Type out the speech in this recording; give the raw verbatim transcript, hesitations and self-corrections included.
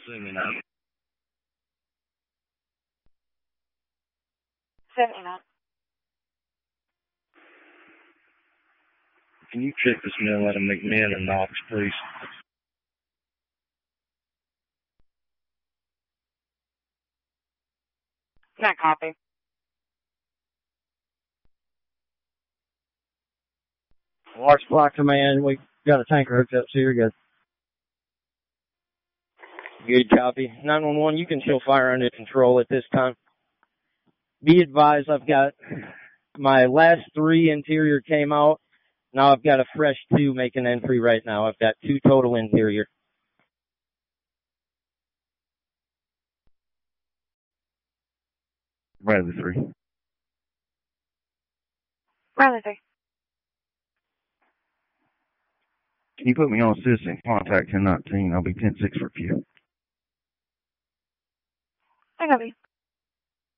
seventy-nine. seventy-nine. Can you check this mill out of McMinn and Knox, please? Can't copy. Large Block Command, we got a tanker hooked up, so you're good. Good copy. nine one one, you can show fire under control at this time. Be advised, I've got my last three interior came out. Now I've got a fresh two making entry right now. I've got two total interior. Bradley three. Bradley three. Can you put me on citizen contact ten nineteen? I'll be ten six for Q. I copy.